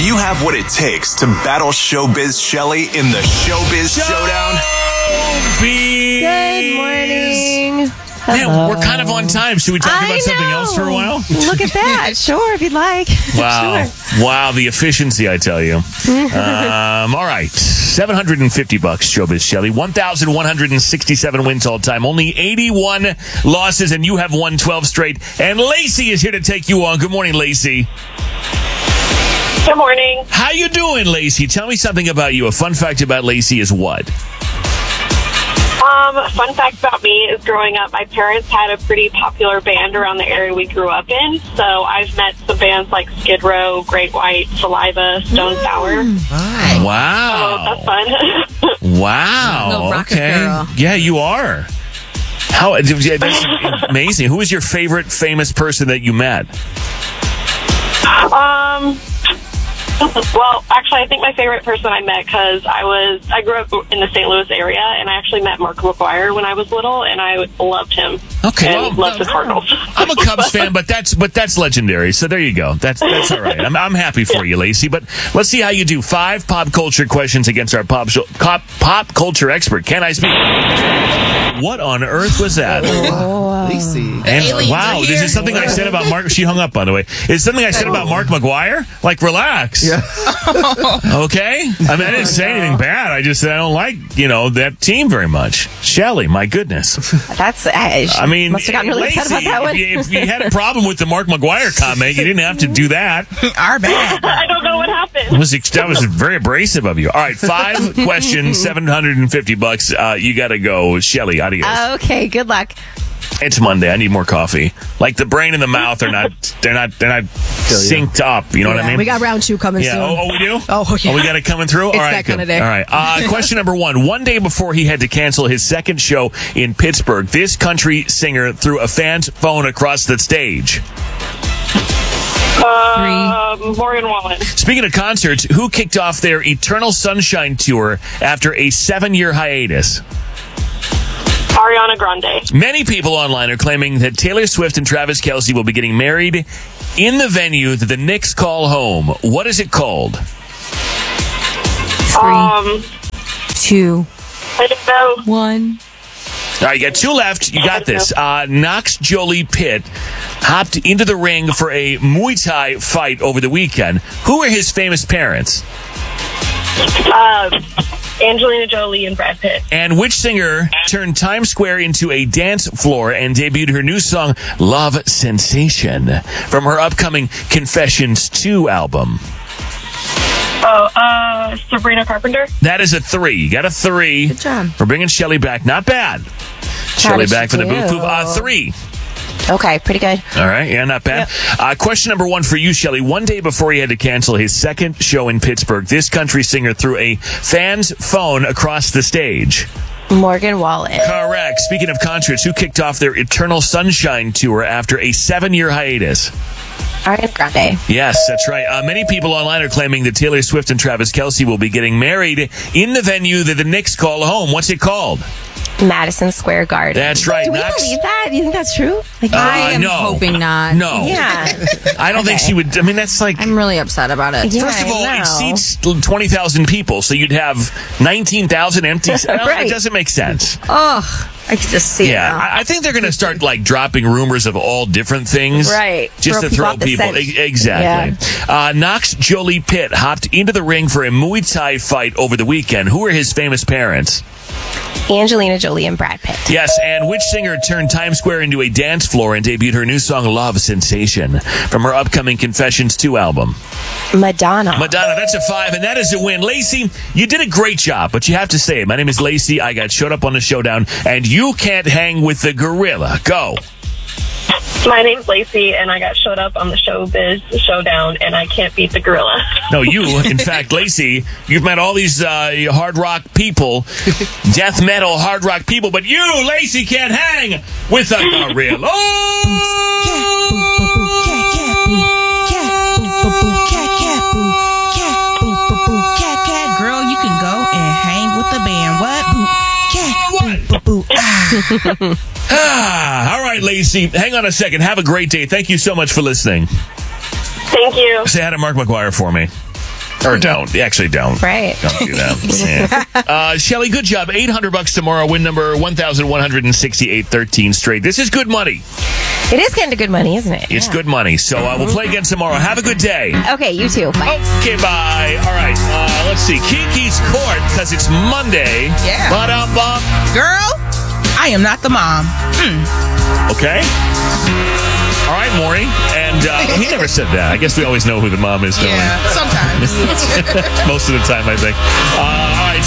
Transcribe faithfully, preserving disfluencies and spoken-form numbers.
you have what it takes to battle Showbiz Shelly in the Showbiz Showdown? Showbiz. Good morning. Man, Hello. we're kind of on time. Should we talk I about something know. else for a while? Look at that. Sure, if you'd like. Wow. Sure. Wow, the efficiency, I tell you. um, all right. seven hundred fifty bucks, Showbiz Shelly. one thousand one hundred sixty-seven wins all time. Only eighty-one losses, and you have won twelve straight. And Lacey is here to take you on. Good morning, Lacey. Good morning. How you doing, Lacey? Tell me something about you. A fun fact about Lacey is what? Um, fun fact about me is growing up, my parents had a pretty popular band around the area we grew up in. So I've met some bands like Skid Row, Great White, Saliva, Stone Sour. Wow. So that's fun. Wow. Little rocket okay. girl. Yeah, you are. How? yeah, That's amazing. Who is your favorite famous person that you met? um, well, actually, I think my favorite person I met, because I was, I grew up in the Saint Louis area, and I actually met Mark McGuire when I was little, and I loved him. Okay, And well, loved the Cardinals. I'm a Cubs fan, but that's but that's legendary. So there you go. That's that's all right. I'm I'm happy for you, Lacey. But let's see how you do. Five pop culture questions against our pop sho- pop, pop culture expert. Can I speak? What on earth was that? Lacey. And aliens wow, are this here. is something I said about Mark. She hung up, by the way. It's something I said about Mark McGuire. Like, relax. Yeah. Okay. I mean, I didn't say anything bad. I just said I don't like you know that team very much. Shelly, my goodness. That's, I, I mean, must have gotten really Lacey, upset about that one. If, you, if you had a problem with the Mark McGuire comment, you didn't have to do that. Our bad. I don't know what happened. It was that was very abrasive of you. All right, five questions, seven hundred and fifty bucks. Uh, you got to go, Shelly. Adios. Okay, good luck. It's Monday. I need more coffee. Like the brain and the mouth are not. They're not. They're not synced up. You know what I mean? We got round two coming Yeah. soon. Oh, oh, we do? Oh, yeah. Oh, we got it coming through? It's All right, that kind good. of day. All right. Uh, question number one. One day before he had to cancel his second show in Pittsburgh, this country singer threw a fan's phone across the stage. Uh, Morgan Wallen. Speaking of concerts, who kicked off their Eternal Sunshine tour after a seven-year hiatus? Ariana Grande. Many people online are claiming that Taylor Swift and Travis Kelce will be getting married in the venue that the Knicks call home. What is it called? Um, Two, I don't know. one. All right, you got two left. You got this. Uh, Knox Jolie Pitt hopped into the ring for a Muay Thai fight over the weekend. Who are his famous parents? Uh, Angelina Jolie and Brad Pitt. And which singer turned Times Square into a dance floor and debuted her new song, Love Sensation, from her upcoming Confessions two album? Oh, uh, Sabrina Carpenter. That is a three. You got a three. Good job. We're bringing Shelly back. Not bad. Shelly did back she for the do? booth poop. Uh, three. Okay, pretty good. All right. Yeah, not bad. Uh, question number one for you, Shelly. One day before he had to cancel his second show in Pittsburgh, this country singer threw a fan's phone across the stage. Morgan Wallen. Correct. Speaking of concerts, who kicked off their Eternal Sunshine tour after a seven-year hiatus? Ariana Grande. Yes, that's right. Uh, many people online are claiming that Taylor Swift and Travis Kelce will be getting married in the venue that the Knicks call home. What's it called? Madison Square Garden. That's right. Do we Knox- believe that? Do you think that's true? Like, I Uh, am no. hoping not. No. yeah. I don't think Okay. she would. I mean, that's like. I'm really upset about it. Yeah, First of I all, know. it seats twenty thousand people, so you'd have nineteen thousand empty. Right. It doesn't make sense. Oh, I can just see Yeah, it now. I, I think they're going to start like dropping rumors of all different things, Right. Just Throw to people throw off the people. scent. E- exactly. Uh, Knox Jolie Pitt hopped into the ring for a Muay Thai fight over the weekend. Who are his famous parents? Angelina Jolie and Brad Pitt. Yes, and which singer turned Times Square into a dance floor and debuted her new song Love Sensation from her upcoming Confessions two album? Madonna. Madonna, that's a five, and that is a win. Lacey, you did a great job, but you have to say it. My name is Lacey. I got showed up on the showdown, and you can't hang with the gorilla. Go. My name's Lacey, and I got showed up on the Showbiz Showdown, and I can't beat the gorilla. No, you, in fact, Lacey, you've met all these uh, hard rock people, death metal hard rock people, but you, Lacey, can't hang with a gorilla. Girl, you can go and hang with the band. What? Cat. Boo, boo, boo. Ah. Ah, all right, Lacey. Hang on a second. Have a great day. Thank you so much for listening. Thank you. Say hi to Mark McGuire for me. Or don't. Actually, don't. Right. Don't do that. Yeah. Uh, Shelly, good job. eight hundred bucks tomorrow. Win number one thousand one hundred sixty-eight, thirteen straight. This is good money. It is kind of good money, isn't it? It's Yeah. good money. So uh, we'll play again tomorrow. Have a good day. Okay, you too. Bye. Okay, bye. All right. Uh, let's see. Kiki's Court, because it's Monday. Yeah. Ba-dum-bum. Girl, I am not the mom. Mm. Okay. All right, Maury. And uh, he never said that. I guess we always know who the mom is. Don't we? Yeah, sometimes. Most of the time, I think. Uh, all right.